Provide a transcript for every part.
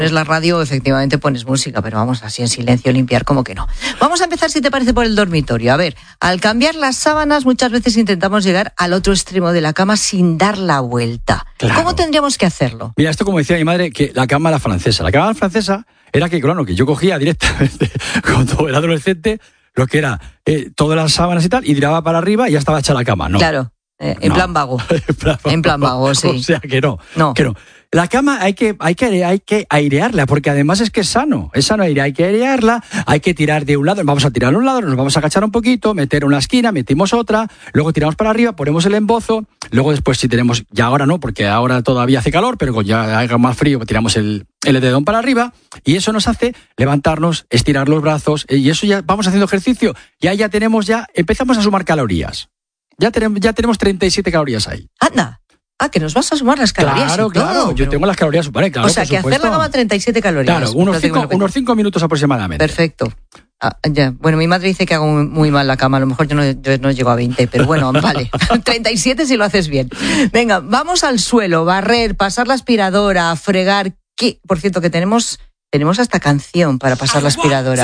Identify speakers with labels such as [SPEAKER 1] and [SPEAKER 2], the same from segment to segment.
[SPEAKER 1] Es la radio, efectivamente pones música, pero vamos, así en silencio, limpiar, como que no. Vamos a empezar, si te parece, por el dormitorio. A ver, al cambiar las sábanas, muchas veces intentamos llegar al otro extremo de la cama sin dar la vuelta. Claro. ¿Cómo tendríamos que hacerlo?
[SPEAKER 2] Mira, esto como decía mi madre, que la cama francesa. La cama francesa era que, claro, que yo cogía directamente, cuando era adolescente, lo que era todas las sábanas y tal, y tiraba para arriba y ya estaba hecha la cama, ¿no?
[SPEAKER 1] Claro, en plan vago. En plan vago, sí.
[SPEAKER 2] O sea, que no. Que no. La cama hay que airearla, porque además es que es sano aire, hay que airearla, hay que tirar de un lado, vamos a tirar de un lado, nos vamos a agachar un poquito, meter una esquina, metimos otra, luego tiramos para arriba, ponemos el embozo, luego después si tenemos, ya ahora no, porque ahora todavía hace calor, pero cuando ya haga más frío, tiramos el edredón para arriba, y eso nos hace levantarnos, estirar los brazos, y eso ya vamos haciendo ejercicio, ya empezamos a sumar calorías. Ya tenemos 37 calorías ahí.
[SPEAKER 1] ¡Anda! Que nos vas a sumar las calorías.
[SPEAKER 2] Claro. Yo tengo las calorías sumadas, claro.
[SPEAKER 1] O sea, que hacer la cama 37 calorías.
[SPEAKER 2] Claro, unos 5 minutos aproximadamente.
[SPEAKER 1] Perfecto. Ya. Bueno, mi madre dice que hago muy mal la cama. A lo mejor yo no llego a 20, pero bueno, vale. 37 si lo haces bien. Venga, vamos al suelo, barrer, pasar la aspiradora, fregar. ¿Qué? Por cierto, que tenemos hasta canción para pasar la aspiradora.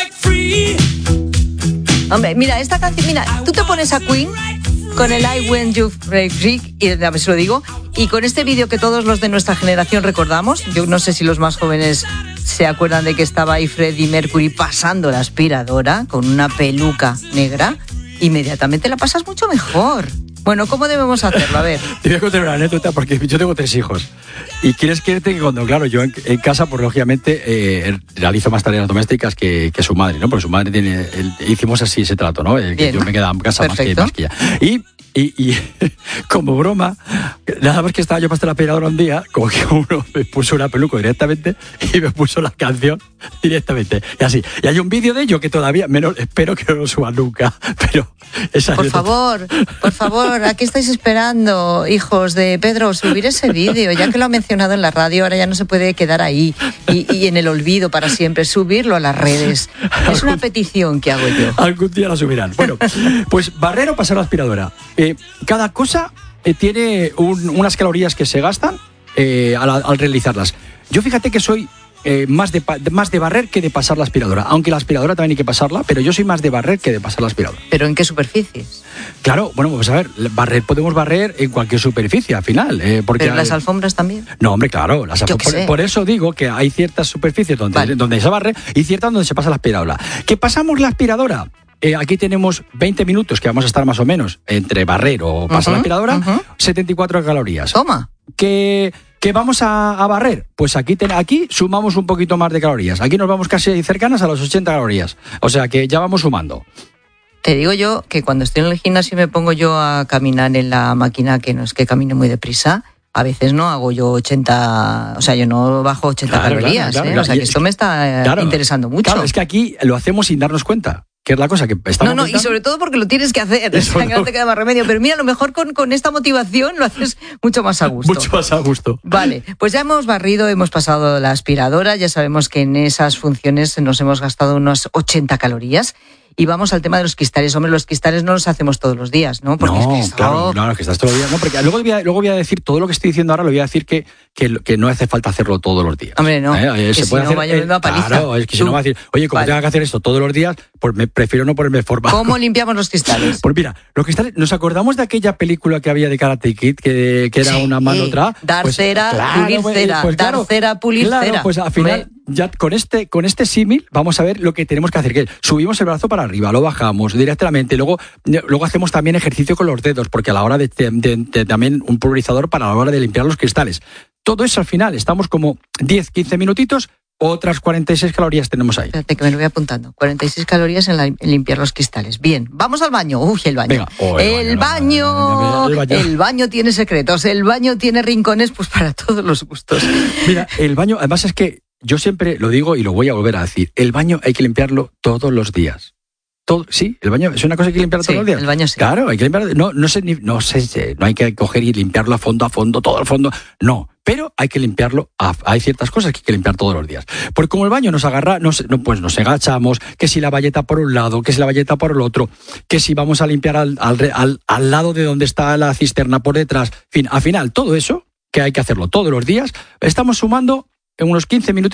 [SPEAKER 1] Hombre, mira, esta canción, tú te pones a Queen con el I When You Break Free, y a ver si lo digo, y con este vídeo que todos los de nuestra generación recordamos, yo no sé si los más jóvenes se acuerdan de que estaba ahí Freddie Mercury pasando la aspiradora con una peluca negra, inmediatamente la pasas mucho mejor. Bueno, ¿cómo debemos hacerlo? A ver.
[SPEAKER 2] Te voy a contar una anécdota porque yo tengo 3 hijos. Y quieres que cuando, claro, yo en casa, pues lógicamente realizo más tareas domésticas que su madre, ¿no? Porque su madre hicimos así ese trato, ¿no? Que yo me quedaba en casa más que ella. Y como broma, nada más que estaba yo pasando la aspiradora un día, como que uno me puso una peluca directamente y me puso la canción directamente. Y así. Y hay un vídeo de ello que todavía, espero que no lo suban nunca. Pero
[SPEAKER 1] por favor, ¿a qué estáis esperando, hijos de Pedro? Subir ese vídeo, ya que lo ha mencionado en la radio, ahora ya no se puede quedar ahí y en el olvido para siempre. Subirlo a las redes. Es una petición que hago yo.
[SPEAKER 2] Algún día la subirán. Bueno, pues barrer o pasar la aspiradora. Cada cosa tiene unas calorías que se gastan al realizarlas. Yo fíjate que soy más de barrer que de pasar la aspiradora, aunque la aspiradora también hay que pasarla, pero yo soy más de barrer que de pasar la aspiradora.
[SPEAKER 1] ¿Pero en qué superficies?
[SPEAKER 2] Claro, bueno, pues a ver, podemos barrer en cualquier superficie al final.
[SPEAKER 1] ¿Pero las alfombras también?
[SPEAKER 2] No, hombre, claro, por eso digo que hay ciertas superficies donde se barre y ciertas donde se pasa la aspiradora. ¿Que pasamos la aspiradora? Aquí tenemos 20 minutos que vamos a estar más o menos entre barrer o pasar la aspiradora, 74 calorías.
[SPEAKER 1] Toma.
[SPEAKER 2] ¿Que vamos a barrer? Pues aquí sumamos un poquito más de calorías. Aquí nos vamos casi cercanas a las 80 calorías. O sea que ya vamos sumando.
[SPEAKER 1] Te digo yo que cuando estoy en el gimnasio y me pongo yo a caminar en la máquina, que no es que camine muy deprisa, a veces no hago yo 80, o sea, yo no bajo 80 calorías. Claro. O sea, que esto me está interesando mucho.
[SPEAKER 2] Claro, es que aquí lo hacemos sin darnos cuenta. Que es la cosa que estamos
[SPEAKER 1] No, y sobre todo porque lo tienes que hacer, o sea, que no te queda más remedio. Pero mira, a lo mejor con esta motivación lo haces mucho más a gusto.
[SPEAKER 2] Mucho más a gusto.
[SPEAKER 1] Vale, pues ya hemos barrido, hemos pasado la aspiradora, ya sabemos que en esas funciones nos hemos gastado unos 80 calorías. Y vamos al tema de los cristales. Hombre, los cristales no los hacemos todos los días, ¿no? Porque
[SPEAKER 2] claro, que estás todos los días. No, porque luego voy a decir, todo lo que estoy diciendo ahora lo voy a decir que no hace falta hacerlo todos los días.
[SPEAKER 1] Hombre, no, que
[SPEAKER 2] se puede
[SPEAKER 1] no vaya viendo a paliza.
[SPEAKER 2] Claro, es que si no va a decir, oye, como tenga que hacer esto todos los días, pues prefiero no ponerme forma.
[SPEAKER 1] ¿Cómo limpiamos los cristales?
[SPEAKER 2] Pues mira, los cristales, ¿nos acordamos de aquella película que había de Karate Kid, que era una mano atrás?
[SPEAKER 1] Dar cera, pulir cera, dar cera, pulir cera.
[SPEAKER 2] Claro, pues al final, ya con este símil, vamos a ver lo que tenemos que hacer, que subimos el brazo para arriba, lo bajamos directamente, luego hacemos también ejercicio con los dedos, porque a la hora de también un pulverizador para la hora de limpiar los cristales. Todo eso al final, estamos como 10-15 minutitos, otras 46 calorías tenemos ahí.
[SPEAKER 1] Espérate que me lo voy apuntando. 46 calorías en limpiar los cristales. Bien, vamos al baño. Uy, el baño. Venga, el baño tiene secretos, el baño tiene rincones, pues para todos los gustos.
[SPEAKER 2] Mira, el baño, además es que yo siempre lo digo y lo voy a volver a decir, el baño hay que limpiarlo todos los días. Sí, el baño es una cosa que hay que limpiarlo todos los días.
[SPEAKER 1] El baño sí.
[SPEAKER 2] Claro, hay que limpiarlo. No hay que coger y limpiarlo a fondo, todo el fondo. No, pero hay que limpiarlo. Hay ciertas cosas que hay que limpiar todos los días. Porque como el baño nos agarra, pues nos agachamos, que si la bayeta por un lado, que si la bayeta por el otro, que si vamos a limpiar al lado de donde está la cisterna por detrás. En fin, al final, todo eso, que hay que hacerlo todos los días, estamos sumando en unos 15 minutos.